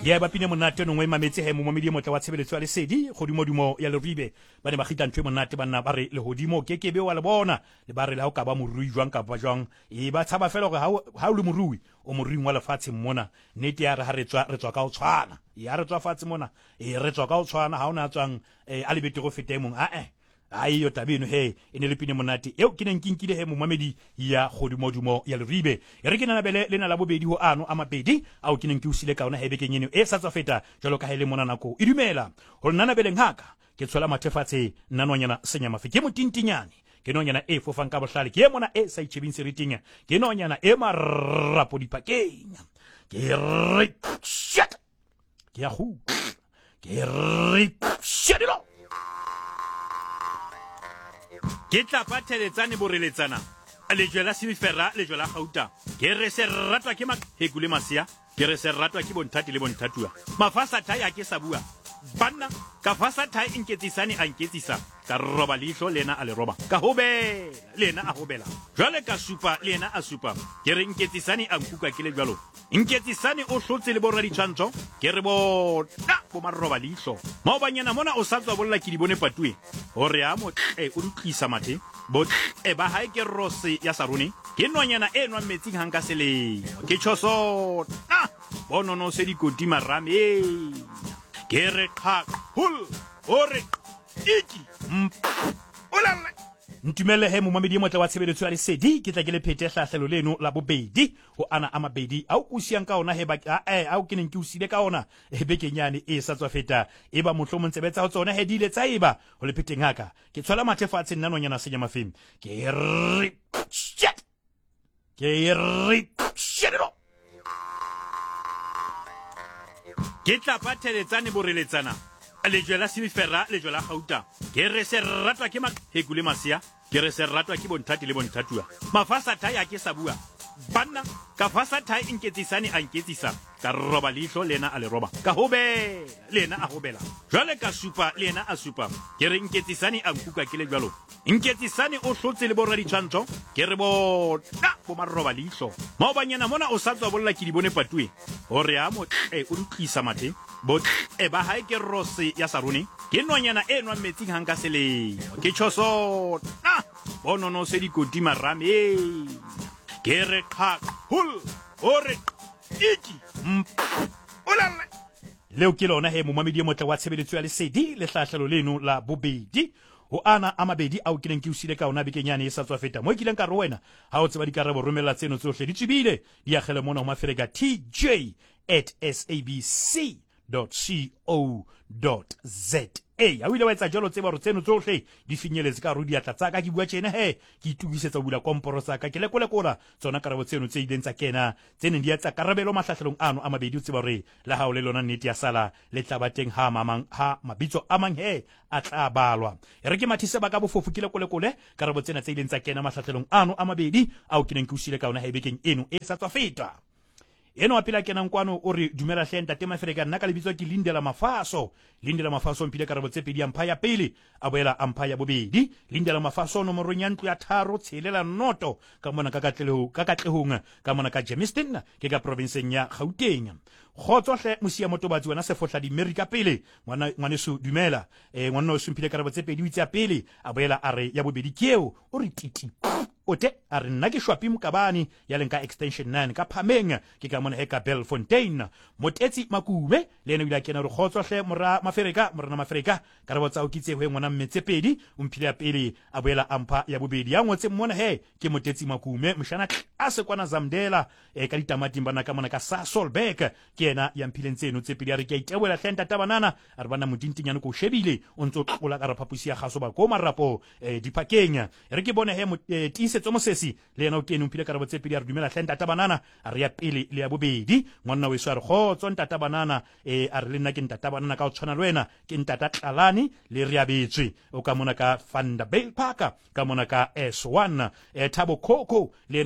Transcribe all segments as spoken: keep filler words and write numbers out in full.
ya ba pine monate no ngwe mametse he mo momedi motla wa tshebeletso ya lesedi godimo ya leribe ba ne ba khita ntwe monate ba nna ba re le godimo ke kebe wa le bona le ba re la ho ka ba morui jwang ka ba jwang e ba tshaba fela gore ha o le morui o morui wa lefatshe mona nete ya re ha re tswa re tswa ka o tshwana ya re tswa fatshe mona e re tswa ka o tshwana ha ona tswang a le bete go fete mong a eh ai yo tabino he ene le pine monate eo ke neng kinkile he mo mamedi ya godimo ya leribe e re ke nana bele lena la bobedi ho ano a mabedi a o ke neng ke usile ka ona hebe ke nyene e sa tswa feta jalo ka hele mona nako e dumela ho nana beleng haka ke tshola mathefatse nanonyana senya mafe ke motintinyane ke nonyana e fofang ka bohlale ke mona e sa itshebing seritinga ke nonyana e marapo dipakeng ke re shit ke ya hu ke re shit lo ke tla patheletsane boreletsana lejwe la Semifera lejwe la Gauta ke re se ratwa ke makhekule masia ke re se ratwa ke bonthati le bonthatua mafasa thai a ke sa bua banna ka fasa thai inketsisane a nketsisa ka roba lihlo lena a le roba ka hobela lena a hobela jwale ka supa lena a supa ke re nketsisane a nkuka ke le jwalo nketsisane o hlotse le borra ditshwantsho ke re bona bo maroba lihlo maobanyana mona o sa tswa bolla ke di bone patue hore a mo e o dutlisa mathe bo e ba hae ke rose ya sarone ke nonyana e nwa metsing hanga sele ke tshoso na bono no se di koti marame ke re kha hul ore iki olala ntumele he mo mamedi motla wa tshebeletso ya lesedi ke tla ke le phete hlahlelo leno la bobedi ho ana a mabedi a o siang ka ona he ba a a o keneng ke usile ka ona e be kenyane e sa tswa feta e ba mohlomo ntsebetsa ho tsona he dile tsa eba ho le pheteng haka ke tshola mathefatse nnanonyana senya mafemi ke re shit ke re shit lo ke tla patheletsane boreletsana lejwe la Semifera lejwe la Gauta ke re se ratwa ke makhekule masia ke re se ratwa ke bonthati le bonthatua mafasa thai a ke sa bua banna ka fasa thai inketsisane a nketsisa ka roba lihlo lena a le roba ka hobela lena a hobela jwale ka supa lena a supa ke re nketsisane a nkuka ke le jwalo nketsisane o hlotse le borra ditshwantsho ke re bona bo maroba lihlo maobanyana mona o sa tswa bolla ke di bone patue hore a mo e o dutlisa mathe bo e ba hae ke rose ya sarone ke nonyana e nwa metsing hanga sele ke tshoso na bono no se di koti marame ke re kha hul ore iki olala leo ke lona he mo mamedi motla wa tshebeletso ya lesedi le hlahlelo leno la bobedi ho ana a mabedi a o keneng ke usile ka ona bekenyane e sa tswa feta mo kileng ka re wena ha o tseba dikarabo romela tseno tsohle di tsibile di agele mona ho mafereka t j at sabc dot co dot za a wile wa etsa jalo tseba re tseno tsohle di finyeletse ka ro di atla tsa ka ke bua tjena he ke itukisetsa bula komporo sa ka ke lekole kola tsona karabo tseno tse ileng tsa kena tsene di etsa karabelo mahlahlelong ano a mabedi o tseba re la ha o le lona nnete ya sala le tla bateng ha mamang ha mabitso a mang he a tla balwa re ke mathise ba ka bofofu ke lekole kole karabo tsena tse ileng tsa kena mahlahlelong ano a mabedi a o keneng ke usile ka ona he bekeng eno e sa tswa feta eno apela kenang kwano o re dumela hlenta tema fereka nna ka lebitswa ke Lindela Mafaso Lindela Mafaso mpile karabo tse pedi ampha ya pele a boela ampha ya bobedi Lindela Mafaso no morong ya ntlo ya tharo tshelela noto ka mona ka katlehong ka katlehong ka mona ka Germiston ke ka provinceng ya Gauteng khotso hle mosia motobatsi wena se fohla di America pele ngwana ngwaneso dumela eh ngwana o sumpile karabo tse pedi o itse pele a boela are ya bobedi keo o re titi ote a re nna ke shwapi mokabane ya lenka extension nine ka phameng ke ka mona he ka Belfontein motetsi makume le ene o ila kena re khotso hle mora mafereka morana mafereka karabo tsa o kitse ho ngwana mmetsepedi o mphile ya pele a boela ampha ya bobedi ya ngotse mona he ke motetsi makume mshana a se kwana Zamdela e ka ditamati bana ka mona ka sa Solberg ke ena ya mphileng tseno tse pedi a re ke itebela hlenta tabanana a re bana modintinyane ko shebile o ntso tlola ka raphapusi ya gaso ba ko marapo e dipakeng re ke bone he tisetso mosesi le ena o kene o mphile karabo tse pedi a re dumela hlenta tabanana a re ya pele le ya bobedi ngwana we swa re khotso ntata banana e a re le nna ke ntata banana ka o tshwana le wena ke ntata Tlalani le re ya betswe o ka mona ka Vanderbilt Park ka mona ka S one e Thabo Khokho le ena o kene a re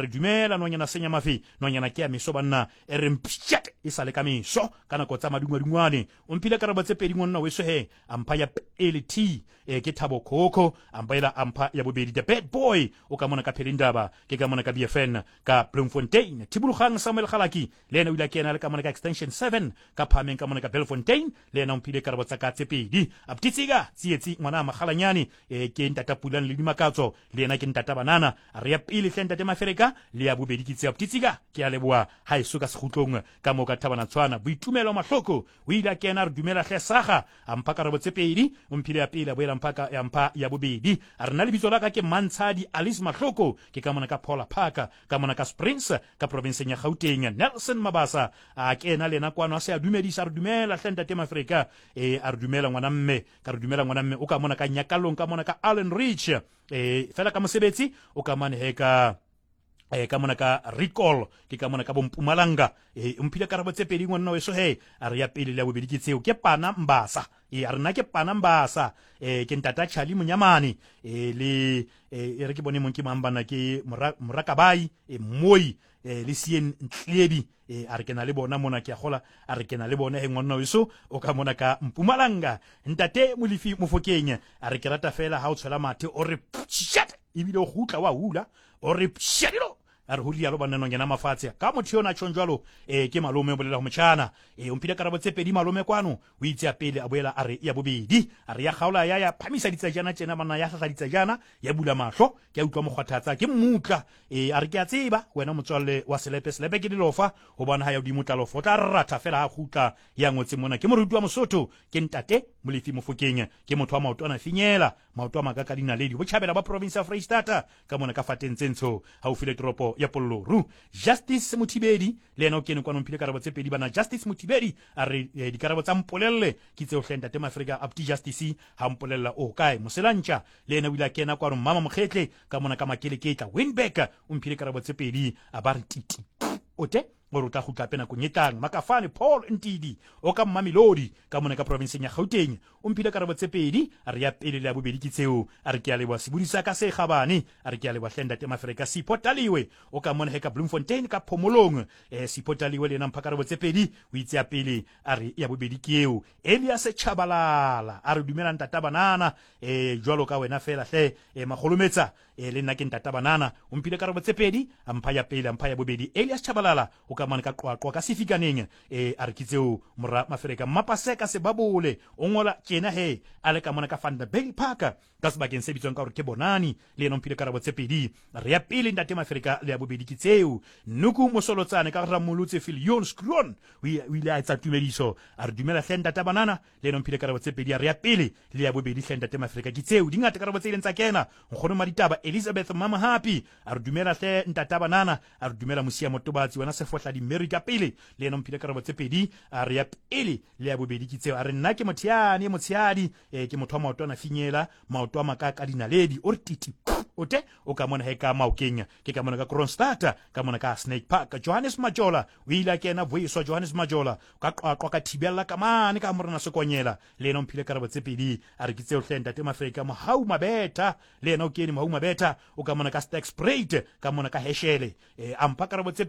re dumela nonyana senya mafi nonyana ke ya meso banna e re mpshat e sale ka meso kana ko tsa madungwadungwane o mpile karabo tse pedi ngwana weso he ampa ya L T e ke Thabo Khokho ampa ampa ya bobedi the bad boy o ka mona ka Phelindaba ke ka mona ka B F N ka Bloemfontein Tibulugang Samuel Khalaki le ena o ile ke ena le ka mona ka extension seven ka Phameng ka mona ka Belfontein le ena o mpile karabo tsa ka tse pedi Abtitsiga tsietsi ngwana magalanyane e ke ntata Pulan le Dimakatso le ena ke ntata Banana re ya pele hle ntate Mafereka le ya bobedi ke tse Abtitsiga ke a leboa ha iso ka sekhutlong ka mo ka Thabana Tshwana boitumelo mahloko o ile ke ena re dumela hle saga ampa karabo tse pedi o mpile ya pele boela mpaka ya mpa ya bobedi a rena le bitso la ka ke Mantshadi Alice Mahloko ke ka mona ka Paula Parker ka mona ka Springs ka province ya Gauteng Nelson Mabasa a ke ena lena kwano a se a dumedisa re dumela hle ntate Mafereka e a re dumela ngwana mme ka re dumela ngwana mme o ka mona ka Nyakalong ka mona ka Allen Rich e fela ka mosebetsi o ka mane he ka e ka mona ka recall ke ka mona ka Mpumalanga e umphile karabo tse pedi ngwana weso he a re ya pele le bobedi ke tseo ke Pana Mbasa e a rena ke Pana Mbasa e ke ntata Charlie Munyamane e le e re ke bone monki mambana ke Morakabai e Moi e le Sien Ntlebi e a re kena le bona mona ke a gola a re kena le bona he ngwana weso o ka mona ka Mpumalanga ntate Molifi Mofokeng a re ke rata fela ha o tshela mathe o re shit ibile o gutla wa hula o re shadilo a re hulia lo banana ngena mafatshe ka motho yona tshonjwalo e ke malome o bolela go motshana e o mpile karabo tse pedi malome kwano o itse ya pele a boela a re ya bobedi a re ya gaola ya ya phamisa ditsajana tsena bana ya hlahla ditsajana ya bula mahlo ke a utlwa mogwathatsa ke mmutla e a re ke a tseba wena motswalle wa selepe selepe ke dilofa go bona ha ya dimutla lofa tla rata fela ha gutla ya ngotse mona ke moruti wa Mosotho ke ntate Molifi Mofokeng ke motho wa maotwana finyela maoto a makaka dinaledi bo tšhabela ba province ya Freistata ka mona ka Fatentsentsho ha o file tropo ya Polloru Justice Muthibedi le ena o kene kwa nomphile karabo tse pedi bana Justice Muthibedi a re eh, dikarabo tsa mpolelle ke tse o hlenda te Maafrika Abdi Justice ha mpolella o kae moselantša le ena o ile kena kwa mama Mokgetle ka mona ka Makeleketla Winback o mphile karabo tse pedi a ba re titi ote gore o tla gutla pena ko nyetang Makafane Paul Ntidi o ka Mamelodi ka mona ka province ya Gauteng o mphile karabo tse pedi a re ya pele le ya bobedi ke tseo a re ke a leboa sebudisa ka se gabane a re ke a leboa hlenda te Maafrika Sipotaliwe o ka mona he ka Bloemfontein ka Phomolong eh Sipotaliwe le na mpha karabo tse pedi o itse ya pele a re ya bobedi ke eo Elias Chabalala a re dumela ntata Banana eh jwalo ka wena fela hle eh magolometsa eh le nna ke ntata Banana o mphile karabo tse pedi a mpha ya pele a mpha ya bobedi Elias Chabalala o ka mane ka qwaqwa ka Sifikaneng e a re kitseo mora Maafrika Mapaseka Sebabole o ngola tjena he a le ka mona ka Van der Bay Park ka sebakeng se bitswang ka gore ke Bonani le ena mphile karabo tse pedi re ya pele ntate Maafrika le ya bobedi ke tseo Nuku Mosolotsane ka ra Molutse Filion Skron o ile a etsa tumediso a re dumela hle ntate Banana le ena mphile karabo tse pedi a re ya pele le ya bobedi hle ntate Maafrika ke tseo di ngata karabo tse ileng tsa kena nkgono Maditaba Elizabeth Mama Happy a re dumela hle ntate Banana a re dumela Mosia Motobatsi wena se fotla di Mary ka pele le ena mphile karabo tse pedi a re ya pele le ya bobedi ke tseo a re nna ke mothiane motshiadi e ke motho wa maotwana finyela maoto a makaka dinaledi o re titi ote o ka mona he ka Maokeng ke ka mona ka Kronstadt ka mona ka Snake Park Johannes Majola o ile ke ena voiso Johannes Majola ka qwaqwa ka thibela ka mane ka morena sekonyela le ena mphile karabo tse pedi a re kitse o hlenda te Maafrika Mohau Mabeta le ena o kene Mohau Mabeta o ka mona ka Stack Sprite ka mona ka Heshele e ampa karabo tse